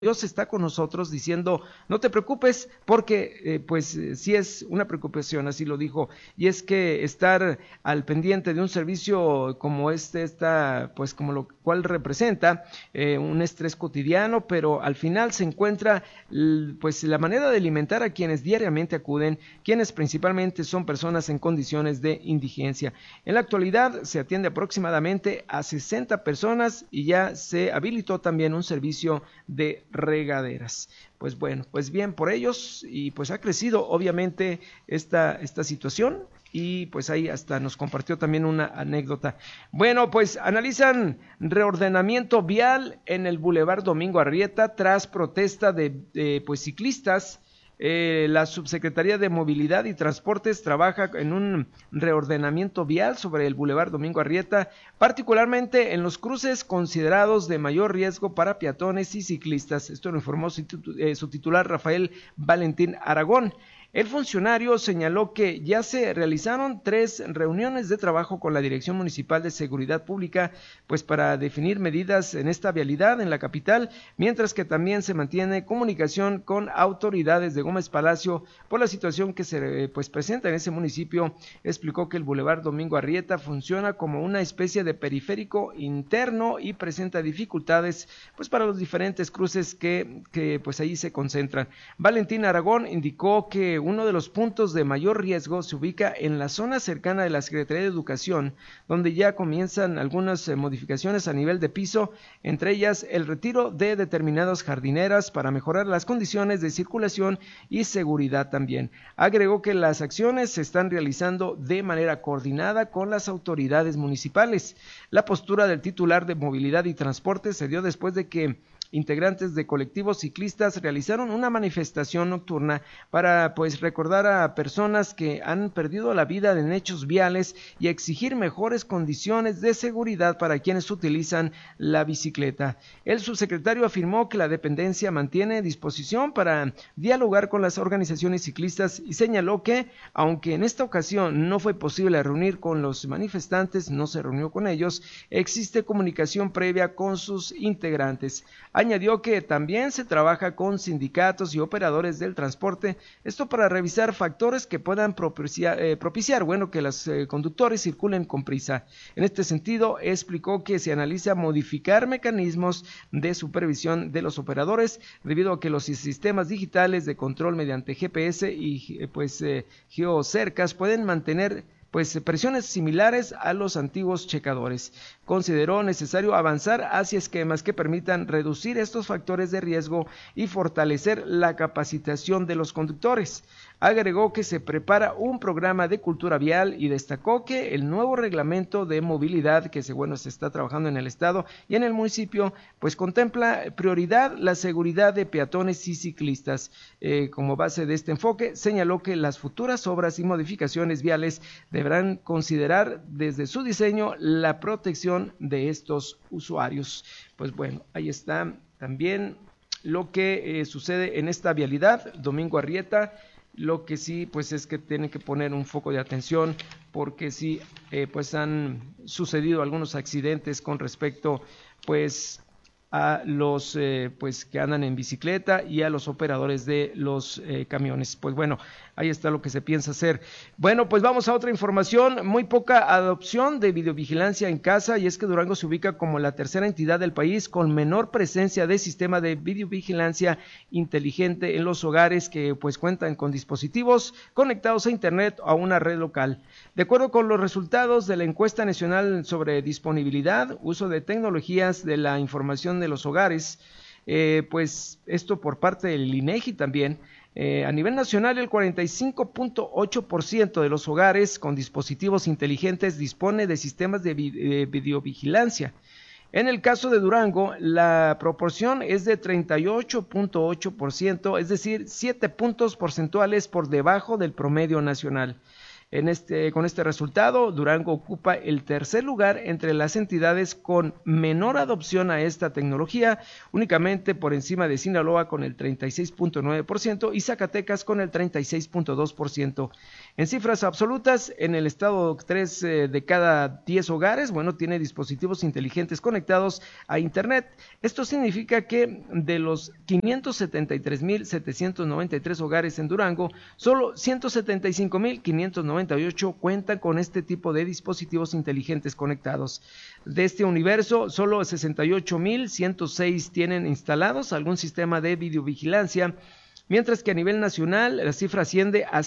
Dios está con nosotros diciendo, no te preocupes, porque sí es una preocupación, así lo dijo, y es que estar al pendiente de un servicio como está, pues como lo cual representa un estrés cotidiano, pero al final se encuentra pues la manera de alimentar a quienes diariamente acuden, quienes principalmente son personas en condiciones de indigencia. En la actualidad se atiende aproximadamente a 60 personas y ya se habilitó también un servicio de regaderas. Pues bueno, pues bien por ellos, y pues ha crecido obviamente esta situación, y pues ahí hasta nos compartió también una anécdota. Bueno, pues analizan reordenamiento vial en el Boulevard Domingo Arrieta tras protesta de pues ciclistas. La Subsecretaría de Movilidad y Transportes trabaja en un reordenamiento vial sobre el Boulevard Domingo Arrieta, particularmente en los cruces considerados de mayor riesgo para peatones y ciclistas. Esto lo informó su titular Rafael Valentín Aragón. El funcionario señaló que ya se realizaron 3 reuniones de trabajo con la Dirección Municipal de Seguridad Pública, pues para definir medidas en esta vialidad en la capital, mientras que también se mantiene comunicación con autoridades de Gómez Palacio por la situación que se presenta en ese municipio. Explicó que el Boulevard Domingo Arrieta funciona como una especie de periférico interno y presenta dificultades pues para los diferentes cruces que pues ahí se concentran. Valentín Aragón indicó que uno de los puntos de mayor riesgo se ubica en la zona cercana de la Secretaría de Educación, donde ya comienzan algunas modificaciones a nivel de piso, entre ellas el retiro de determinadas jardineras para mejorar las condiciones de circulación y seguridad también. Agregó que las acciones se están realizando de manera coordinada con las autoridades municipales. La postura del titular de Movilidad y Transporte se dio después de que integrantes de colectivos ciclistas realizaron una manifestación nocturna para pues recordar a personas que han perdido la vida en hechos viales y exigir mejores condiciones de seguridad para quienes utilizan la bicicleta. El subsecretario afirmó que la dependencia mantiene disposición para dialogar con las organizaciones ciclistas y señaló que, aunque en esta ocasión no fue posible reunir con los manifestantes, no se reunió con ellos, existe comunicación previa con sus integrantes. Añadió que también se trabaja con sindicatos y operadores del transporte, esto para revisar factores que puedan propiciar que los conductores circulen con prisa. En este sentido, explicó que se analiza modificar mecanismos de supervisión de los operadores, debido a que los sistemas digitales de control mediante GPS y geocercas pueden mantener presiones similares a los antiguos checadores. Consideró necesario avanzar hacia esquemas que permitan reducir estos factores de riesgo y fortalecer la capacitación de los conductores. Agregó que se prepara un programa de cultura vial y destacó que el nuevo reglamento de movilidad que se está trabajando en el estado y en el municipio, pues contempla prioridad la seguridad de peatones y ciclistas. Como base de este enfoque, señaló que las futuras obras y modificaciones viales deberán considerar desde su diseño la protección de estos usuarios. Pues bueno, ahí está también lo que sucede en esta vialidad, Domingo Arrieta. Lo que sí, pues es que tienen que poner un foco de atención, porque sí, han sucedido algunos accidentes con respecto, a los que andan en bicicleta y a los operadores de los camiones. Pues bueno, ahí está lo que se piensa hacer. Bueno, pues vamos a otra información. Muy poca adopción de videovigilancia en casa, y es que Durango se ubica como la tercera entidad del país con menor presencia de sistema de videovigilancia inteligente en los hogares que cuentan con dispositivos conectados a internet o a una red local. De acuerdo con los resultados de la encuesta nacional sobre disponibilidad, uso de tecnologías de la información de los hogares, esto por parte del INEGI también, a nivel nacional el 45.8% de los hogares con dispositivos inteligentes dispone de sistemas de videovigilancia. En el caso de Durango, la proporción es de 38.8%, es decir, 7 puntos porcentuales por debajo del promedio nacional. Con este resultado, Durango ocupa el tercer lugar entre las entidades con menor adopción a esta tecnología, únicamente por encima de Sinaloa con el 36.9% y Zacatecas con el 36.2%. En cifras absolutas, en el estado 3 de cada 10 hogares, tiene dispositivos inteligentes conectados a Internet. Esto significa que de los 573,793 hogares en Durango, solo 175,598 cuentan con este tipo de dispositivos inteligentes conectados. De este universo, solo 68,106 tienen instalados algún sistema de videovigilancia, mientras que a nivel nacional la cifra asciende a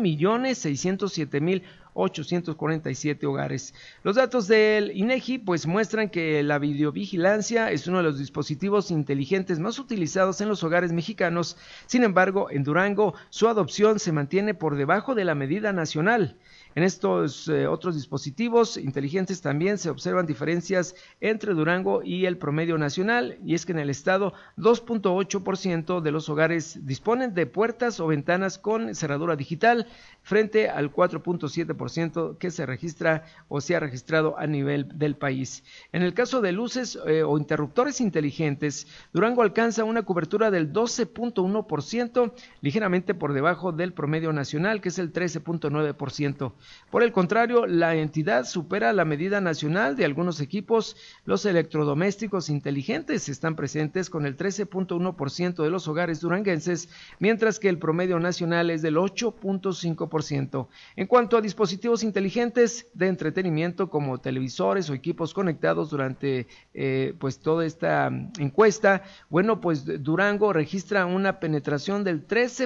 5,607,847 hogares. Los datos del INEGI muestran que la videovigilancia es uno de los dispositivos inteligentes más utilizados en los hogares mexicanos. Sin embargo, en Durango su adopción se mantiene por debajo de la medida nacional. En estos otros dispositivos inteligentes también se observan diferencias entre Durango y el promedio nacional, y es que en el estado 2.8% de los hogares disponen de puertas o ventanas con cerradura digital, frente al 4.7% que se registra o se ha registrado a nivel del país. En el caso de luces o interruptores inteligentes, Durango alcanza una cobertura del 12.1%, ligeramente por debajo del promedio nacional, que es el 13.9%. Por el contrario, la entidad supera la medida nacional de algunos equipos. Los electrodomésticos inteligentes están presentes con el 13.1% de los hogares duranguenses, mientras que el promedio nacional es del 8.5%. En cuanto a dispositivos inteligentes de entretenimiento como televisores o equipos conectados durante toda esta encuesta, Durango registra una penetración del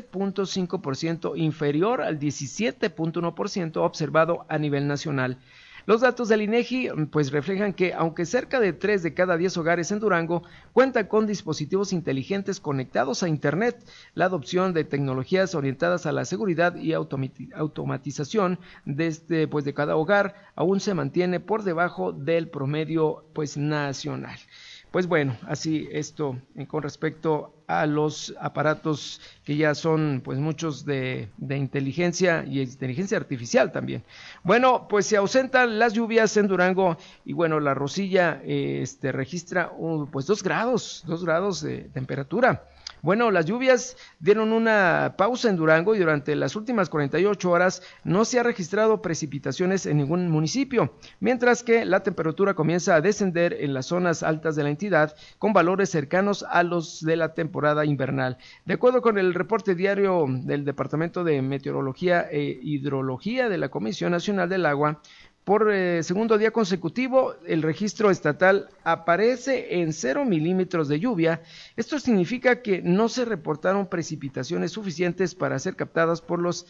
13.5%, inferior al 17.1% observado a nivel nacional. Los datos del INEGI reflejan que aunque cerca de 3 de cada 10 hogares en Durango cuentan con dispositivos inteligentes conectados a Internet, la adopción de tecnologías orientadas a la seguridad y automatización de cada hogar aún se mantiene por debajo del promedio nacional. Así esto con respecto a los aparatos que ya son muchos de inteligencia y inteligencia artificial también. Se ausentan las lluvias en Durango y la Rosilla registra 2 grados de temperatura. Las lluvias dieron una pausa en Durango y durante las últimas 48 horas no se ha registrado precipitaciones en ningún municipio, mientras que la temperatura comienza a descender en las zonas altas de la entidad con valores cercanos a los de la temporada invernal. De acuerdo con el reporte diario del Departamento de Meteorología e Hidrología de la Comisión Nacional del Agua, por segundo día consecutivo, el registro estatal aparece en 0 milímetros de lluvia. Esto significa que no se reportaron precipitaciones suficientes para ser captadas por las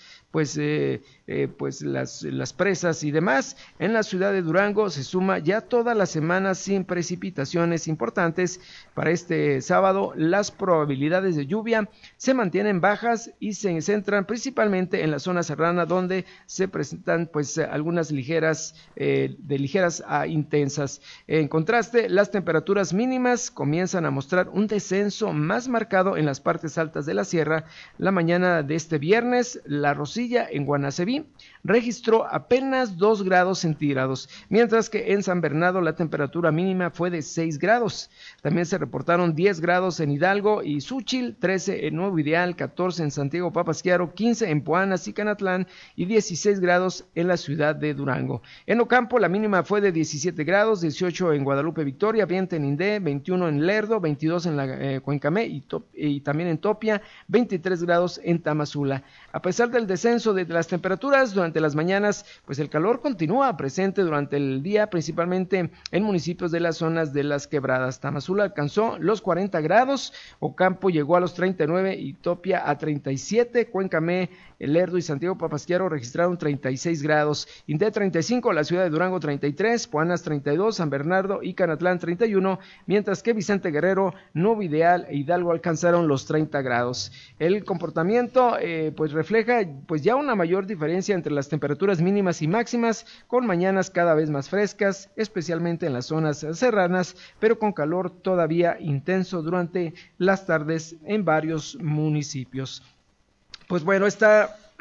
presas y demás. En la ciudad de Durango se suma ya toda la semana sin precipitaciones importantes. Para este sábado, las probabilidades de lluvia se mantienen bajas y se centran principalmente en la zona serrana, donde se presentan algunas ligeras a intensas. En contraste, las temperaturas mínimas comienzan a mostrar un descenso más marcado en las partes altas de la sierra. La mañana de este viernes, La Rosilla en Guanaceví registró apenas 2 grados centígrados, mientras que en San Bernardo la temperatura mínima fue de 6 grados. También se reportaron 10 grados en Hidalgo y Xúchitl, 13 en Nuevo Ideal, 14 en Santiago Papasquiaro, 15 en Puanas y Canatlán y 16 grados en la ciudad de Durango. En Ocampo la mínima fue de 17 grados, 18 en Guadalupe Victoria, 20 en Indé, 21 en Lerdo, 22 en la Cuencamé y también en Topia, 23 grados en Tamazula. A pesar del descenso de las temperaturas durante las mañanas, el calor continúa presente durante el día, principalmente en municipios de las zonas de las quebradas. Tamazula alcanzó los 40 grados, Ocampo llegó a los 39 y Topia a 37, Cuencamé, Lerdo y Santiago Papasquiaro registraron 36 grados, Indé 35, la ciudad de Durango 33, Puanas 32, San Bernardo y Canatlán 31, mientras que Vicente Guerrero, Nuevo Ideal e Hidalgo alcanzaron los 30 grados. El comportamiento refleja ya una mayor diferencia entre las temperaturas mínimas y máximas, con mañanas cada vez más frescas, especialmente en las zonas serranas, pero con calor todavía intenso durante las tardes en varios municipios. Esta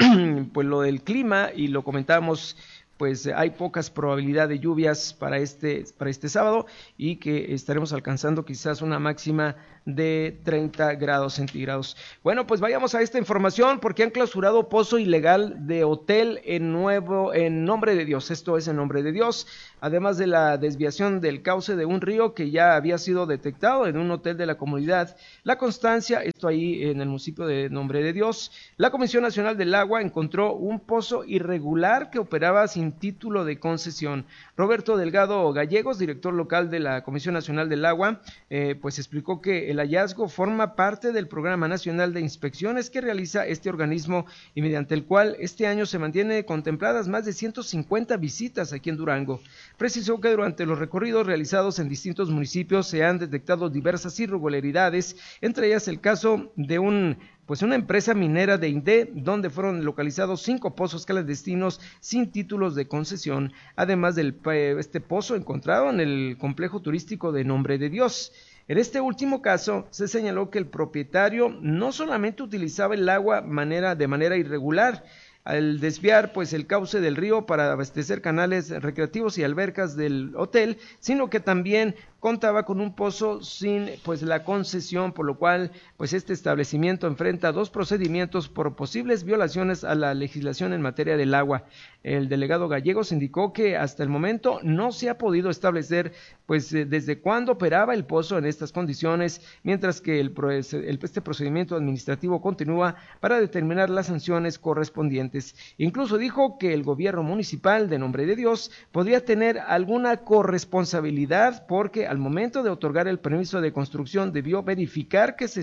pues lo del clima, y lo comentábamos, pues hay pocas probabilidades de lluvias para este sábado, y que estaremos alcanzando quizás una máxima de 30 grados centígrados. Bueno, pues vayamos a esta información, porque han clausurado pozo ilegal de hotel en Nombre de Dios. Esto es en Nombre de Dios, además de la desviación del cauce de un río que ya había sido detectado en un hotel de la comunidad La Constancia, esto ahí en el municipio de Nombre de Dios. La Comisión Nacional del Agua encontró un pozo irregular que operaba sin título de concesión. Roberto Delgado Gallegos, director local de la Comisión Nacional del Agua, pues explicó que el hallazgo forma parte del Programa Nacional de Inspecciones que realiza este organismo, y mediante el cual este año se mantiene contempladas más de 150 visitas aquí en Durango. Precisó que durante los recorridos realizados en distintos municipios se han detectado diversas irregularidades, entre ellas el caso de una empresa minera de INDE, donde fueron localizados 5 pozos clandestinos sin títulos de concesión, además del este pozo encontrado en el complejo turístico de Nombre de Dios. En este último caso, se señaló que el propietario no solamente utilizaba el agua de manera irregular, al desviar pues el cauce del río para abastecer canales recreativos y albercas del hotel, sino que también contaba con un pozo sin pues la concesión, por lo cual pues este establecimiento enfrenta 2 procedimientos por posibles violaciones a la legislación en materia del agua. El delegado Gallegos indicó que hasta el momento no se ha podido establecer pues desde cuándo operaba el pozo en estas condiciones, mientras que este procedimiento administrativo continúa para determinar las sanciones correspondientes. Incluso dijo que el gobierno municipal de Nombre de Dios podría tener alguna corresponsabilidad, porque al momento de otorgar el permiso de construcción debió verificar que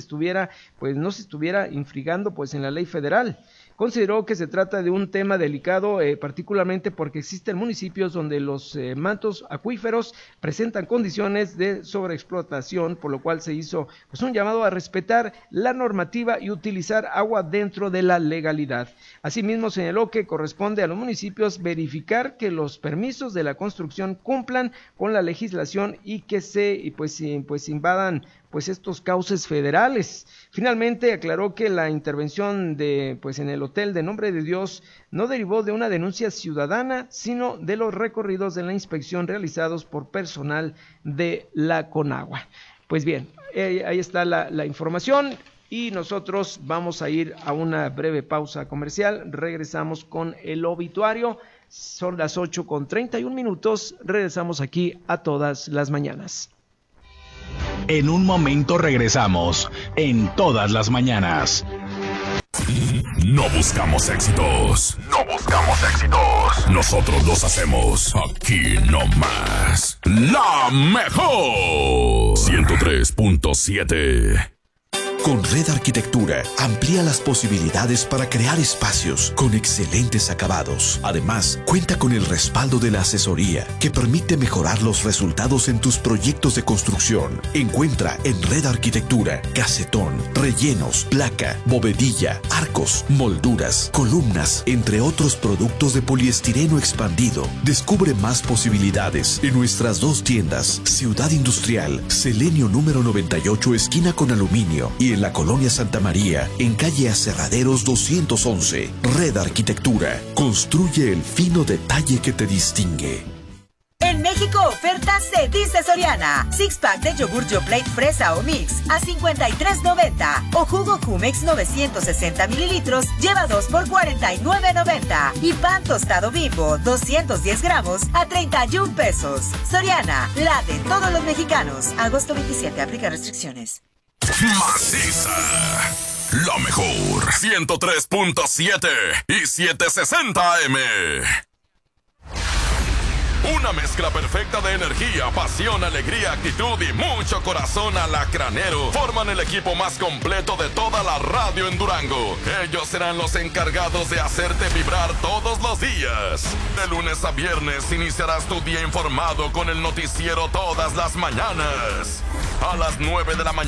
no se estuviera infringando pues en la ley federal. Consideró que se trata de un tema delicado, particularmente porque existen municipios donde los mantos acuíferos presentan condiciones de sobreexplotación, por lo cual se hizo pues un llamado a respetar la normativa y utilizar agua dentro de la legalidad. Asimismo, señaló que corresponde a los municipios verificar que los permisos de la construcción cumplan con la legislación y que se invadan pues estos cauces federales. Finalmente aclaró que la intervención en el hotel de Nombre de Dios no derivó de una denuncia ciudadana, sino de los recorridos de la inspección realizados por personal de la Conagua. Pues bien, ahí está la información, y nosotros vamos a ir a una breve pausa comercial. Regresamos con el obituario. Son las 8:31. Regresamos aquí a Todas las Mañanas. En un momento regresamos en Todas las Mañanas. No buscamos éxitos. Nosotros los hacemos aquí nomás. La mejor 103.7. Con Red Arquitectura, amplía las posibilidades para crear espacios con excelentes acabados. Además, cuenta con el respaldo de la asesoría que permite mejorar los resultados en tus proyectos de construcción. Encuentra en Red Arquitectura casetón, rellenos, placa, bovedilla, arcos, molduras, columnas, entre otros productos de poliestireno expandido. Descubre más posibilidades en nuestras 2 tiendas: Ciudad Industrial, Selenio número 98, esquina con Aluminio, y en la Colonia Santa María, en calle Aserraderos 211. Red Arquitectura. Construye el fino detalle que te distingue. En México, ofertas se dice Soriana. 6-pack de yogur Yoplait fresa o mix a $53.90. O jugo Jumex 960 mililitros lleva 2 por $49.90. Y pan tostado Bimbo 210 gramos a $31. Soriana, la de todos los mexicanos. Agosto 27, aplica restricciones. Maciza, la mejor 103.7 y 760 AM. Una mezcla perfecta de energía, pasión, alegría, actitud y mucho corazón alacranero forman el equipo más completo de toda la radio en Durango. Ellos serán los encargados de hacerte vibrar todos los días. De lunes a viernes iniciarás tu día informado con el noticiero Todas las Mañanas. A las 9 de la mañana